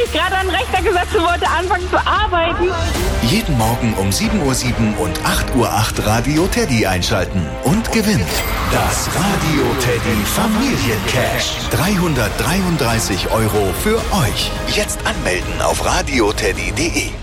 mich gerade an den Rechner gesetzt und wollte anfangen zu arbeiten. Jeden Morgen um 7:07 Uhr und 8:08 Uhr Radio Teddy einschalten und gewinnt das Radio Teddy Familiencash. 333 € für euch. Jetzt anmelden auf radioteddy.de.